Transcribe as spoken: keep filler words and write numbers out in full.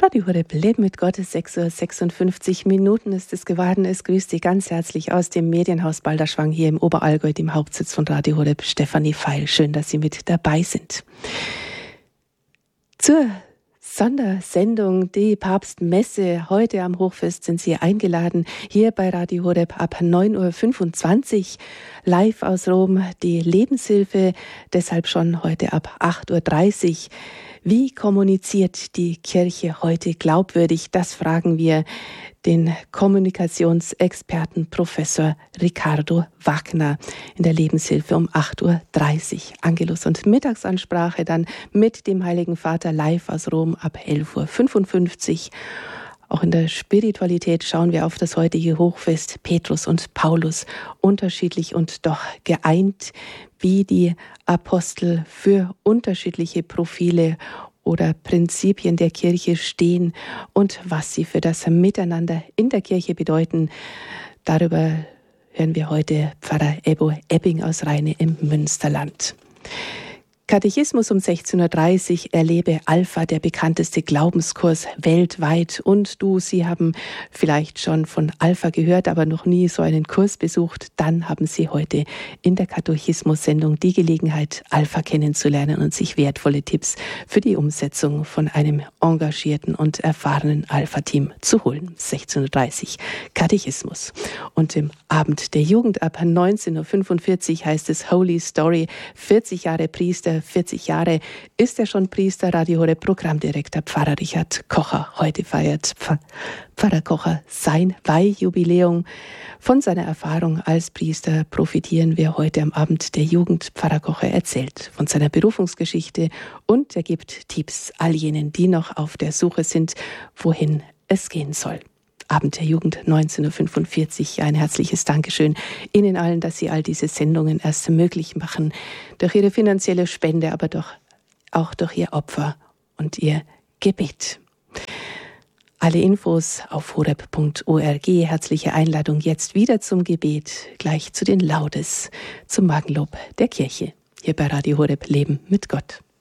Radio Horeb, Leben mit Gott, sechs Uhr sechsundfünfzig Minuten ist es geworden. Es grüßt Sie ganz herzlich aus dem Medienhaus Balderschwang hier im Oberallgäu, dem Hauptsitz von Radio Horeb, Stefanie Feil. Schön, dass Sie mit dabei sind. Zur Sondersendung, die Papstmesse. Heute am Hochfest sind Sie eingeladen, hier bei Radio Horeb ab neun Uhr fünfundzwanzig, live aus Rom, die Lebenshilfe, deshalb schon heute ab acht Uhr dreißig. Wie kommuniziert die Kirche heute glaubwürdig? Das fragen wir den Kommunikationsexperten Professor Ricardo Wagner in der Lebenshilfe um acht Uhr dreißig. Angelus und Mittagsansprache dann mit dem Heiligen Vater live aus Rom ab elf Uhr fünfundfünfzig. Auch in der Spiritualität schauen wir auf das heutige Hochfest Petrus und Paulus, unterschiedlich und doch geeint, wie die Apostel für unterschiedliche Profile oder Prinzipien der Kirche stehen und was sie für das Miteinander in der Kirche bedeuten. Darüber hören wir heute Pfarrer Ebbo Ebbing aus Rheine im Münsterland. Katechismus um sechzehn Uhr dreißig, Erlebe Alpha, der bekannteste Glaubenskurs weltweit. Und du, Sie haben vielleicht schon von Alpha gehört, aber noch nie so einen Kurs besucht. Dann haben Sie heute in der Katechismus-Sendung die Gelegenheit, Alpha kennenzulernen und sich wertvolle Tipps für die Umsetzung von einem engagierten und erfahrenen Alpha-Team zu holen. sechzehn Uhr dreißig, Katechismus. Und im Abend der Jugend ab neunzehn Uhr fünfundvierzig heißt es Holy Story, vierzig Jahre Priester, vierzig Jahre ist er schon Priester. Radio Horeb Programmdirektor Pfarrer Richard Kocher. Heute feiert Pfarrer Kocher sein Weihjubiläum. Von seiner Erfahrung als Priester profitieren wir heute am Abend der Jugend. Pfarrer Kocher erzählt von seiner Berufungsgeschichte und er gibt Tipps all jenen, die noch auf der Suche sind, wohin es gehen soll. Abend der Jugend, neunzehn Uhr fünfundvierzig. Ein herzliches Dankeschön Ihnen allen, dass Sie all diese Sendungen erst möglich machen. Durch Ihre finanzielle Spende, aber doch auch durch Ihr Opfer und Ihr Gebet. Alle Infos auf horeb punkt org. Herzliche Einladung jetzt wieder zum Gebet, gleich zu den Laudes, zum Morgenlob der Kirche. Hier bei Radio Horeb, Leben mit Gott.